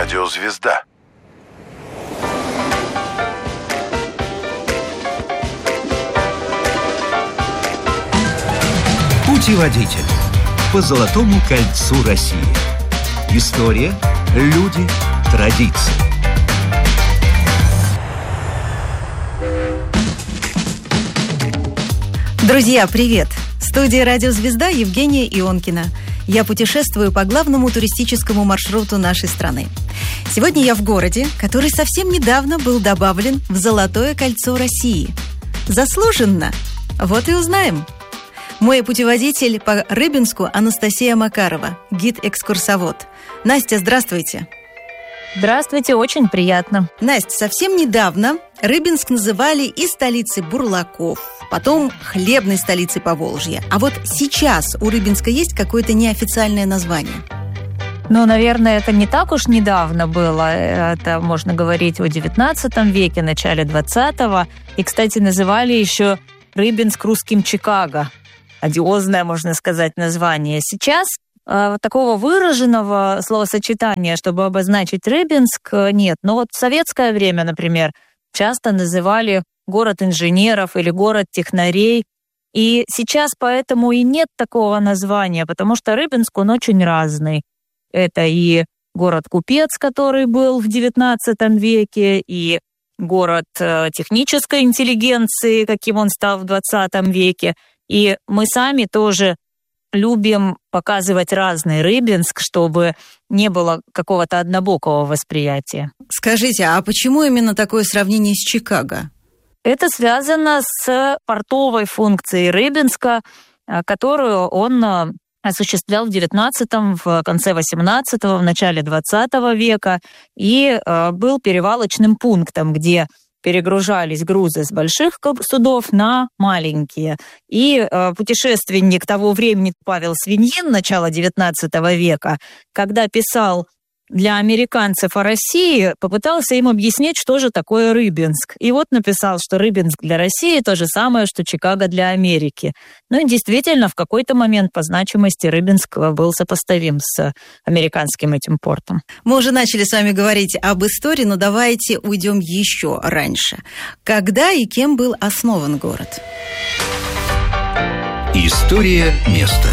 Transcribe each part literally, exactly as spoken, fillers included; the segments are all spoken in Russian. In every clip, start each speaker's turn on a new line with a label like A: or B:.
A: Радио «Звезда».
B: Путеводитель по Золотому кольцу России. История, люди, традиции.
C: Друзья, привет! В студии «Радио Звезда» Евгения Ионкина. Я путешествую по главному туристическому маршруту нашей страны. Сегодня я в городе, который совсем недавно был добавлен в Золотое кольцо России. Заслуженно? Вот и узнаем. Мой путеводитель по Рыбинску Анастасия Макарова, гид-экскурсовод. Настя, здравствуйте.
D: Здравствуйте, очень приятно.
C: Настя, совсем недавно Рыбинск называли и столицей бурлаков, потом хлебной столицей Поволжья. А вот сейчас у Рыбинска есть какое-то неофициальное название?
D: Ну, наверное, это не так уж недавно было. Это, можно говорить, о девятнадцатом веке, начале двадцатого. И, кстати, называли еще Рыбинск русским Чикаго. Одиозное, можно сказать, название. Сейчас э, такого выраженного словосочетания, чтобы обозначить Рыбинск, нет. Но вот в советское время, например, часто называли город инженеров или город технарей. И сейчас поэтому и нет такого названия, потому что Рыбинск, он очень разный. Это и город-купец, который был в девятнадцатом веке, и город э, технической интеллигенции, каким он стал в двадцатом веке. И мы сами тоже любим показывать разный Рыбинск, чтобы не было какого-то однобокого восприятия.
C: Скажите, а почему именно такое сравнение с Чикаго?
D: Это связано с портовой функцией Рыбинска, которую он осуществлял в девятнадцатом, в конце восемнадцатого, в начале двадцатого века, и был перевалочным пунктом, где перегружались грузы с больших судов на маленькие. И э, путешественник того времени Павел Свиньин, начала девятнадцатого века, когда писал для американцев о России, попытался им объяснить, что же такое Рыбинск. И вот написал, что Рыбинск для России то же самое, что Чикаго для Америки. Ну и действительно, в какой-то момент по значимости Рыбинск был сопоставим с американским этим портом.
C: Мы уже начали с вами говорить об истории, но давайте уйдем еще раньше. Когда и кем был основан город?
B: История места.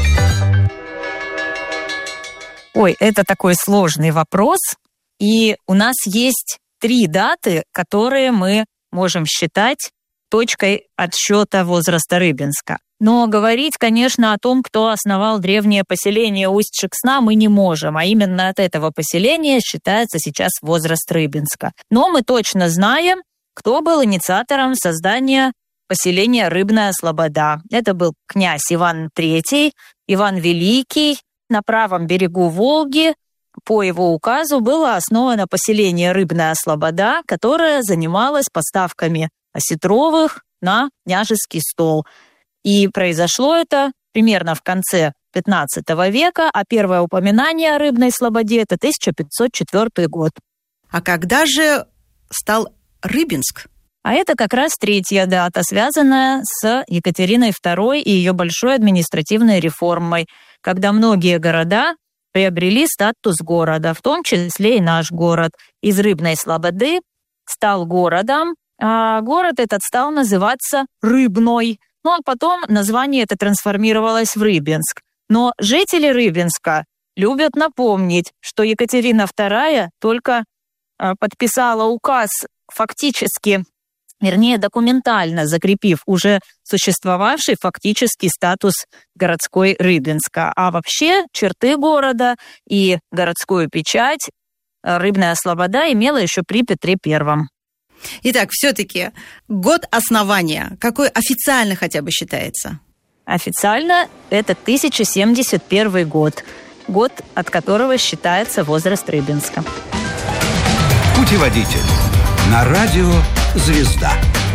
D: Ой, это такой сложный вопрос. И у нас есть три даты, которые мы можем считать точкой отсчета возраста Рыбинска. Но говорить, конечно, о том, кто основал древнее поселение Усть-Шексна, мы не можем. А именно от этого поселения считается сейчас возраст Рыбинска. Но мы точно знаем, кто был инициатором создания поселения Рыбная Слобода. Это был князь Иван Третий, Иван Великий. На правом берегу Волги по его указу было основано поселение Рыбная Слобода, которое занималось поставками осетровых на княжеский стол. И произошло это примерно в конце пятнадцатого века, а первое упоминание о Рыбной Слободе – это тысяча пятьсот четвёртый год.
C: А когда же стал Рыбинск?
D: А это как раз третья дата, связанная с Екатериной второй и ее большой административной реформой, когда многие города приобрели статус города, в том числе и наш город. Из Рыбной Слободы стал городом, а город этот стал называться Рыбной. Ну а потом название это трансформировалось в Рыбинск. Но жители Рыбинска любят напомнить, что Екатерина вторая только подписала указ фактически, вернее, документально закрепив уже существовавший фактический статус городской Рыбинска. А вообще черты города и городскую печать Рыбная Слобода имела еще при Петре Первом.
C: Итак, все-таки год основания, какой официально хотя бы считается?
D: Официально это тысяча семьдесят первый год, год, от которого считается возраст Рыбинска.
B: Путеводитель на радио «Звезда».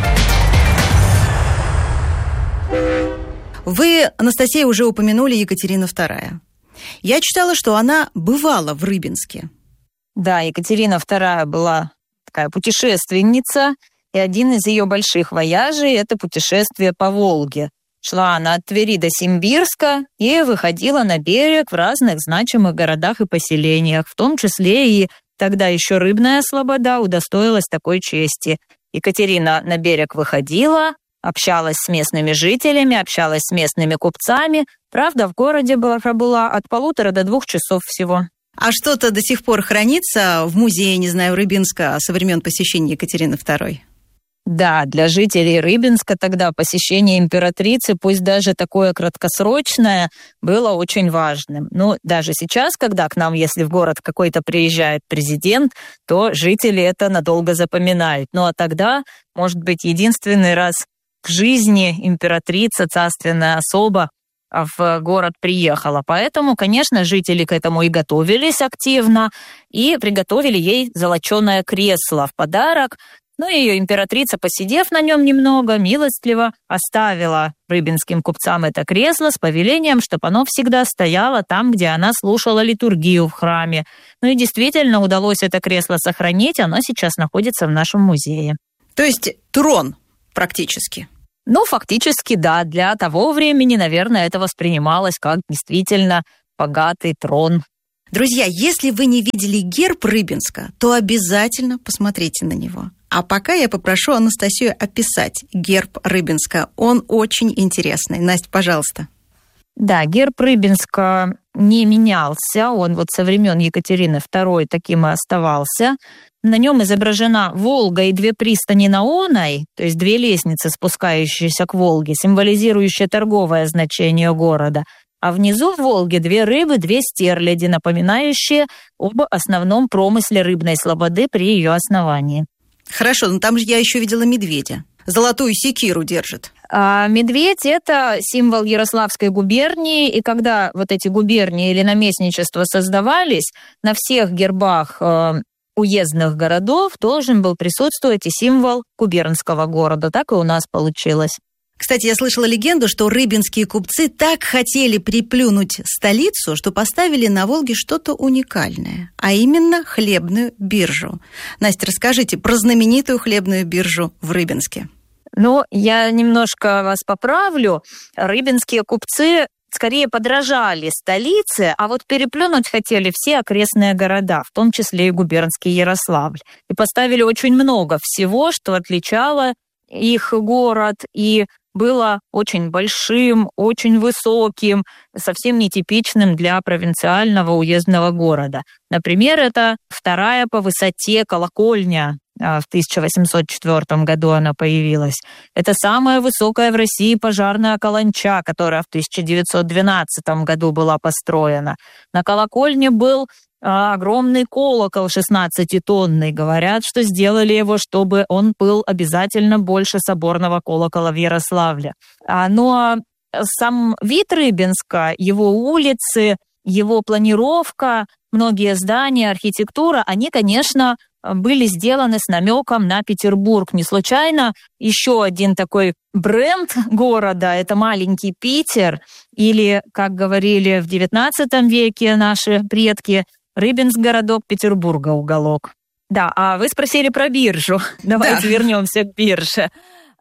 C: Вы, Анастасия, уже упомянули Екатерина вторая. Я читала, что она бывала в Рыбинске.
D: Да, Екатерина вторая была такая путешественница, и один из ее больших вояжей – это путешествие по Волге. Шла она от Твери до Симбирска и выходила на берег в разных значимых городах и поселениях, в том числе и тогда еще Рыбная Слобода, удостоилась такой чести. Екатерина на берег выходила, общалась с местными жителями, общалась с местными купцами. Правда, в городе была пробыла от полутора до двух часов всего.
C: А что-то до сих пор хранится в музее, не знаю, Рыбинска со времен посещения Екатерины второй?
D: Да, для жителей Рыбинска тогда посещение императрицы, пусть даже такое краткосрочное, было очень важным. Ну, даже сейчас, когда к нам, если в город какой-то приезжает президент, то жители это надолго запоминают. Ну, а тогда, может быть, единственный раз в жизни императрица, царственная особа, в город приехала. Поэтому, конечно, жители к этому и готовились активно, и приготовили ей золоченое кресло в подарок. Ну и ее императрица, посидев на нем немного, милостливо оставила рыбинским купцам это кресло с повелением, чтобы оно всегда стояло там, где она слушала литургию в храме. Ну и действительно удалось это кресло сохранить, оно сейчас находится в нашем музее.
C: То есть трон практически?
D: Ну, фактически, да. Для того времени, наверное, это воспринималось как действительно богатый трон.
C: Друзья, если вы не видели герб Рыбинска, то обязательно посмотрите на него. А пока я попрошу Анастасию описать герб Рыбинска. Он очень интересный. Настя, пожалуйста.
D: Да, герб Рыбинска не менялся. Он вот со времен Екатерины второй таким и оставался. На нем изображена Волга и две пристани на Оной, то есть две лестницы, спускающиеся к Волге, символизирующие торговое значение города. А внизу в Волге две рыбы, две стерляди, напоминающие об основном промысле Рыбной Слободы при ее основании.
C: Хорошо, но там же я еще видела медведя. Золотую секиру держит.
D: А медведь – это символ Ярославской губернии, и когда вот эти губернии или наместничества создавались, на всех гербах э, уездных городов должен был присутствовать и символ губернского города. Так и у нас получилось.
C: Кстати, я слышала легенду, что рыбинские купцы так хотели приплюнуть столицу, что поставили на Волге что-то уникальное, а именно хлебную биржу. Настя, расскажите про знаменитую хлебную биржу в Рыбинске.
D: Ну, я немножко вас поправлю. Рыбинские купцы скорее подражали столице, а вот переплюнуть хотели все окрестные города, в том числе и губернский Ярославль. И поставили очень много всего, что отличало их город и было очень большим, очень высоким, совсем нетипичным для провинциального уездного города. Например, это вторая по высоте колокольня. В тысяча восемьсот четвёртом году она появилась. Это самая высокая в России пожарная каланча, которая в тысяча девятьсот двенадцатом году была построена. На колокольне был огромный колокол шестнадцатитонный. Говорят, что сделали его, чтобы он был обязательно больше соборного колокола в Ярославле. Ну а сам вид Рыбинска, его улицы, его планировка, многие здания, архитектура, они, конечно, были сделаны с намеком на Петербург. Не случайно еще один такой бренд города – это маленький Питер, или, как говорили в девятнадцатом веке наши предки, Рыбинск – городок, Петербурга – уголок. Да, а вы спросили про биржу. Давайте да. вернемся к бирже.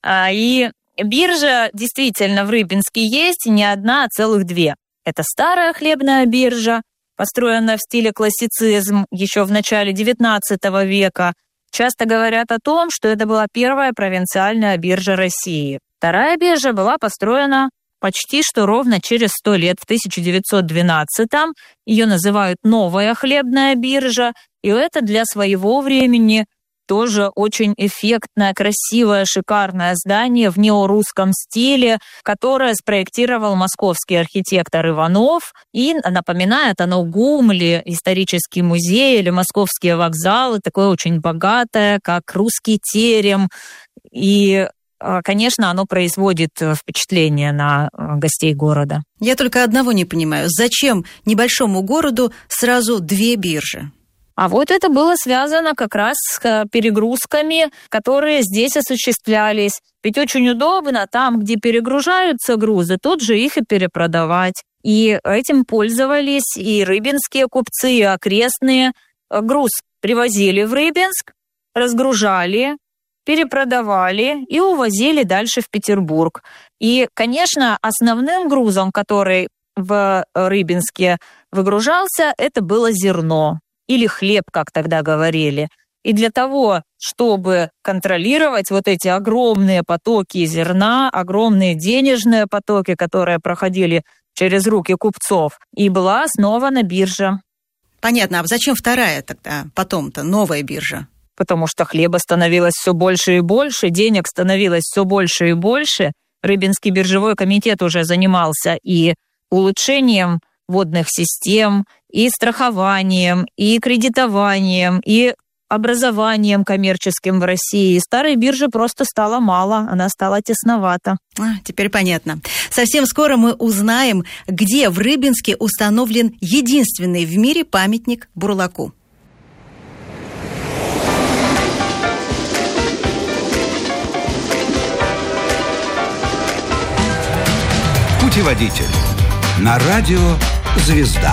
D: И биржа действительно в Рыбинске есть, не одна, а целых две. Это старая хлебная биржа, построенная в стиле классицизм еще в начале девятнадцатого века. Часто говорят о том, что это была первая провинциальная биржа России. Вторая биржа была построена почти что ровно через сто лет, в тысяча девятьсот двенадцатом. Ее называют «Новая хлебная биржа», и это для своего времени тоже очень эффектное, красивое, шикарное здание в неорусском стиле, которое спроектировал московский архитектор Иванов. И напоминает оно ГУМ или исторический музей, или московские вокзалы, такое очень богатое, как русский терем. И, конечно, оно производит впечатление на гостей города.
C: Я только одного не понимаю. Зачем небольшому городу сразу две биржи?
D: А вот это было связано как раз с перегрузками, которые здесь осуществлялись. Ведь очень удобно там, где перегружаются грузы, тут же их и перепродавать. И этим пользовались и рыбинские купцы, и окрестные. Груз привозили в Рыбинск, разгружали, перепродавали и увозили дальше в Петербург. И, конечно, основным грузом, который в Рыбинске выгружался, это было зерно. или хлеб, как тогда говорили. И для того, чтобы контролировать вот эти огромные потоки зерна, огромные денежные потоки, которые проходили через руки купцов, и была основана биржа.
C: Понятно. А зачем вторая тогда, потом-то, новая биржа?
D: Потому что хлеба становилось все больше и больше, денег становилось все больше и больше. Рыбинский биржевой комитет уже занимался и улучшением водных систем, и страхованием, и кредитованием, и образованием коммерческим в России. И старой биржи просто стало мало, она стала тесновата.
C: А, теперь понятно. Совсем скоро мы узнаем, где в Рыбинске установлен единственный в мире памятник Бурлаку.
B: Путеводитель на радио «Звезда».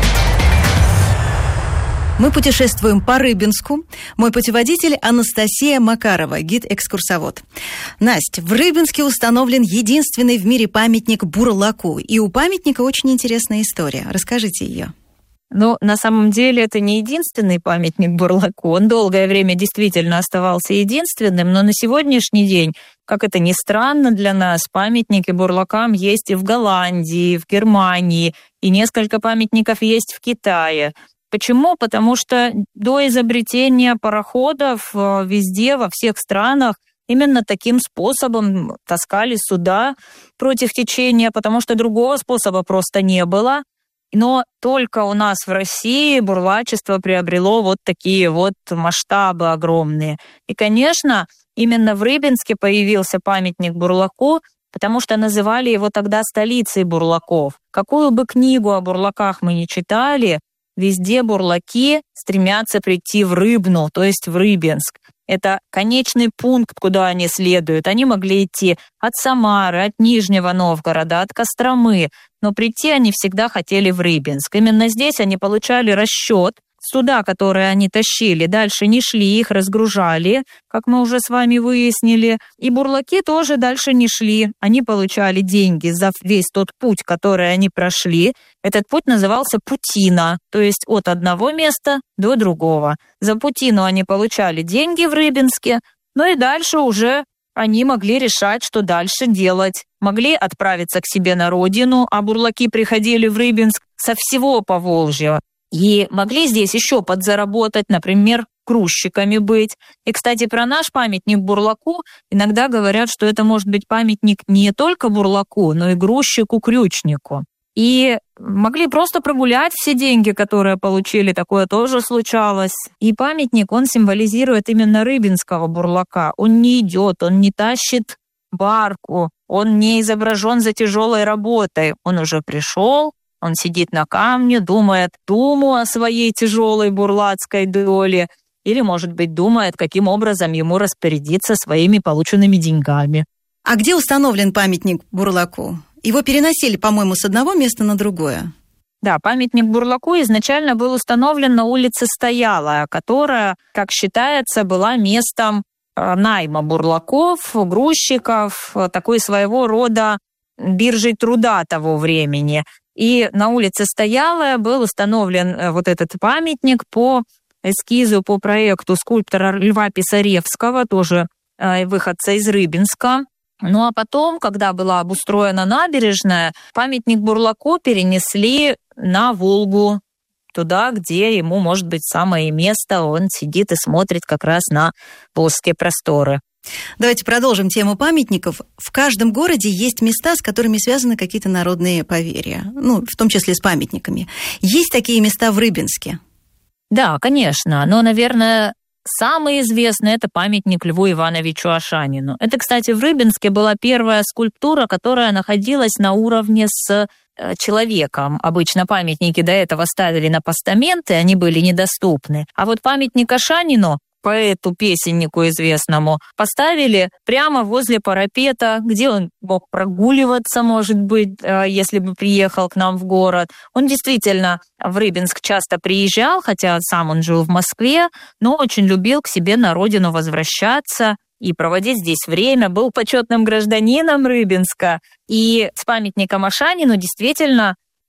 C: Мы путешествуем по Рыбинску. Мой путеводитель Анастасия Макарова, гид-экскурсовод. Настя, в Рыбинске установлен единственный в мире памятник Бурлаку. И у памятника очень интересная история. Расскажите ее.
D: Ну, на самом деле, это не единственный памятник Бурлаку. Он долгое время действительно оставался единственным, но на сегодняшний день, как это ни странно для нас, памятники бурлакам есть и в Голландии, и в Германии, и несколько памятников есть в Китае. Почему? Потому что до изобретения пароходов везде, во всех странах, именно таким способом таскали суда против течения, потому что другого способа просто не было. Но только у нас в России бурлачество приобрело вот такие вот масштабы огромные. И, конечно, именно в Рыбинске появился памятник Бурлаку, потому что называли его тогда столицей бурлаков. Какую бы книгу о бурлаках мы ни читали, везде бурлаки стремятся прийти в Рыбну, то есть в Рыбинск. Это конечный пункт, куда они следуют. Они могли идти от Самары, от Нижнего Новгорода, от Костромы, но прийти они всегда хотели в Рыбинск. Именно здесь они получали расчет. Суда, которые они тащили, дальше не шли, их разгружали, как мы уже с вами выяснили. И бурлаки тоже дальше не шли. Они получали деньги за весь тот путь, который они прошли. Этот путь назывался путина, то есть от одного места до другого. За путину они получали деньги в Рыбинске, ну и дальше уже они могли решать, что дальше делать. Могли отправиться к себе на родину, а бурлаки приходили в Рыбинск со всего Поволжья. И могли здесь еще подзаработать, например, грузчиками быть. И, кстати, про наш памятник Бурлаку иногда говорят, что это может быть памятник не только Бурлаку, но и грузчику-крючнику. И могли просто прогулять все деньги, которые получили, такое тоже случалось. И памятник, он символизирует именно рыбинского бурлака. Он не идет, он не тащит барку, он не изображен за тяжелой работой. Он уже пришел, он сидит на камне, думает думу о своей тяжелой бурлацкой доле или, может быть, думает, каким образом ему распорядиться своими полученными деньгами.
C: А где установлен памятник Бурлаку? Его переносили, по-моему, с одного места на другое.
D: Да, памятник Бурлаку изначально был установлен на улице Стоялая, которая, как считается, была местом найма бурлаков, грузчиков, такой своего рода биржей труда того времени. И на улице Стоялая был установлен вот этот памятник по эскизу, по проекту скульптора Льва Писаревского, тоже выходца из Рыбинска. Ну а потом, когда была обустроена набережная, памятник Бурлаку перенесли на Волгу, туда, где ему, может быть, самое место. Он сидит и смотрит как раз на волжские просторы.
C: Давайте продолжим тему памятников. В каждом городе есть места, с которыми связаны какие-то народные поверья, ну, в том числе с памятниками. Есть такие места в Рыбинске?
D: Да, конечно, но, наверное, самый известный – это памятник Льву Ивановичу Ашанину. Это, кстати, в Рыбинске была первая скульптура, которая находилась на уровне с человеком. Обычно памятники до этого ставили на постаменты, они были недоступны. А вот памятник Ашанину, поэту, песеннику известному, поставили прямо возле парапета, где он мог прогуливаться, может быть, если бы приехал к нам в город. Он действительно в Рыбинск часто приезжал, хотя сам он жил в Москве, но очень любил к себе на родину возвращаться и проводить здесь время, был почетным гражданином Рыбинска. И с памятником Ашанину действительно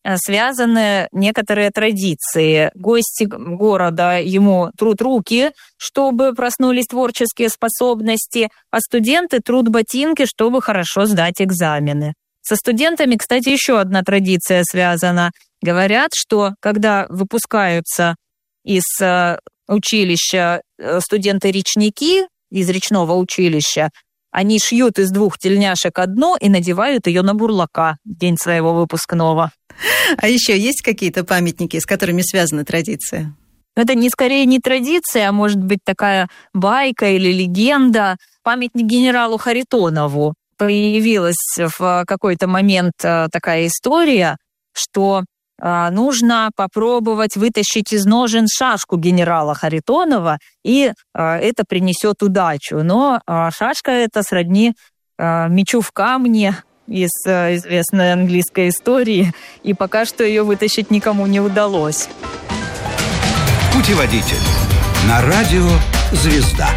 D: связаны некоторые традиции. Гости города ему трут руки, чтобы проснулись творческие способности, а студенты трут ботинки, чтобы хорошо сдать экзамены. Со студентами, кстати, еще одна традиция связана. Говорят, что когда выпускаются из училища студенты-речники, из речного училища, они шьют из двух тельняшек одну и надевают ее на бурлака в день своего выпускного.
C: А еще есть какие-то памятники, с которыми связана традиция?
D: Это не скорее не традиция, а может быть такая байка или легенда. Памятник генералу Харитонову. Появилась в какой-то момент такая история, что нужно попробовать вытащить из ножен шашку генерала Харитонова, и это принесет удачу. Но шашка эта сродни мечу в камне из известной английской истории, и пока что ее вытащить никому не удалось.
B: Путеводитель на радио «Звезда».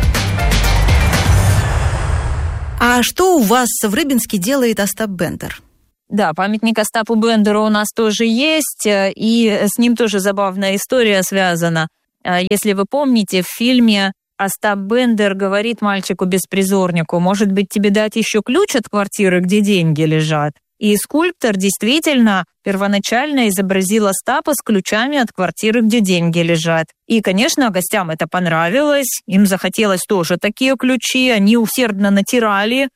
C: А что у вас в Рыбинске делает Остап Бендер?
D: Да, памятник Остапу Бендеру у нас тоже есть, и с ним тоже забавная история связана. Если вы помните, в фильме Остап Бендер говорит мальчику-беспризорнику: «Может быть, тебе дать еще ключ от квартиры, где деньги лежат?» И скульптор действительно первоначально изобразил Остапа с ключами от квартиры, где деньги лежат. И, конечно, гостям это понравилось, им захотелось тоже такие ключи, они усердно натирали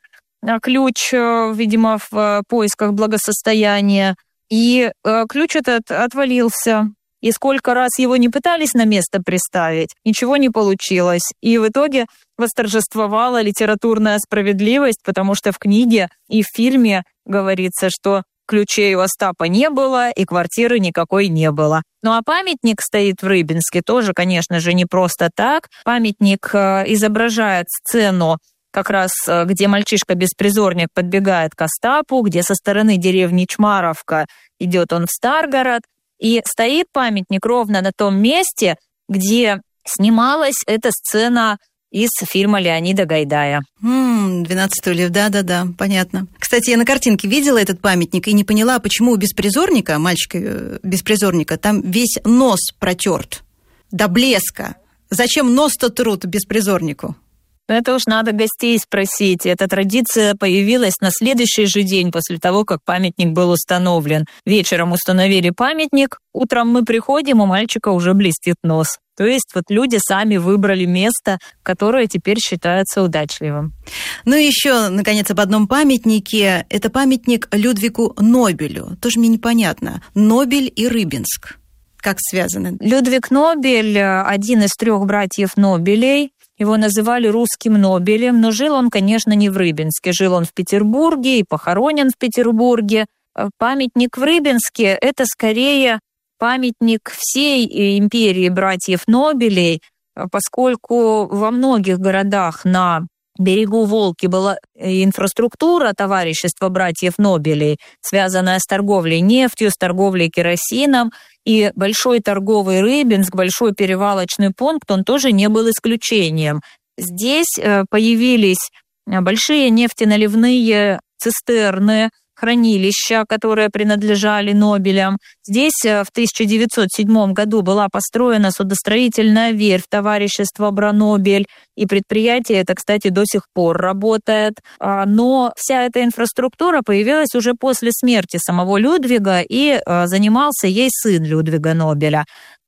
D: ключ, видимо, в поисках благосостояния, и ключ этот отвалился. И сколько раз его не пытались на место приставить, ничего не получилось. И в итоге восторжествовала литературная справедливость, потому что в книге и в фильме говорится, что ключей у Остапа не было и квартиры никакой не было. Ну а памятник стоит в Рыбинске тоже, конечно же, не просто так. Памятник изображает сцену, как раз где мальчишка-беспризорник подбегает к Остапу, где со стороны деревни Чмаровка идет он в Старгород. И стоит памятник ровно на том месте, где снималась эта сцена из фильма Леонида Гайдая.
C: М-м, «двенадцать стульев», да-да-да, понятно. Кстати, я на картинке видела этот памятник и не поняла, почему у беспризорника, мальчика-беспризорника, там весь нос протерт до блеска. Зачем нос-то трут беспризорнику?
D: Это уж надо гостей спросить. Эта традиция появилась на следующий же день после того, как памятник был установлен. Вечером установили памятник, утром мы приходим, у мальчика уже блестит нос. То есть вот люди сами выбрали место, которое теперь считается удачливым.
C: Ну и еще, наконец, об одном памятнике. Это памятник Людвигу Нобелю. Тоже мне непонятно. Нобель и Рыбинск. Как связаны?
D: Людвиг Нобель – один из трех братьев Нобелей. Его называли русским Нобелем, но жил он, конечно, не в Рыбинске. Жил он в Петербурге и похоронен в Петербурге. Памятник в Рыбинске – это скорее памятник всей империи братьев Нобелей, поскольку во многих городах на берегу Волги была инфраструктура товарищества братьев Нобелей, связанная с торговлей нефтью, с торговлей керосином. И большой торговый Рыбинск, большой перевалочный пункт, он тоже не был исключением. Здесь появились большие нефтеналивные цистерны, хранилища, которые принадлежали Нобелям. Здесь в тысяча девятьсот седьмом году была построена судостроительная верфь товарищества Бранобель, и предприятие это, кстати, до сих пор работает. Но вся эта инфраструктура появилась уже после смерти самого Людвига, и занимался ей сын Людвига Нобеля.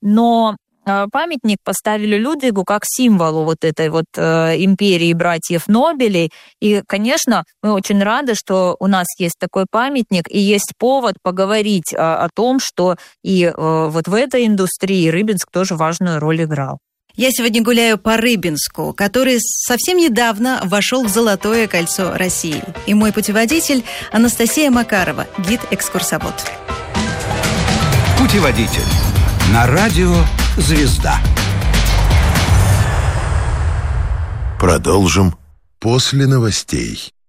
D: Но памятник поставили Людвигу как символу вот этой вот э, империи братьев Нобелей. И, конечно, мы очень рады, что у нас есть такой памятник, и есть повод поговорить э, о том, что и э, вот в этой индустрии Рыбинск тоже важную роль играл.
C: Я сегодня гуляю по Рыбинску, который совсем недавно вошел в Золотое кольцо России. И мой путеводитель Анастасия Макарова, гид-экскурсовод.
B: Путеводитель на радио «Звезда».
A: Продолжим после новостей.